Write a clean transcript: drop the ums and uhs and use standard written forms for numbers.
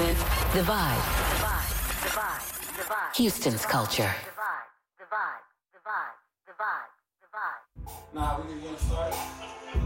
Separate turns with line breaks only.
present The Vibe. Houston's culture.
Nah, we can get started.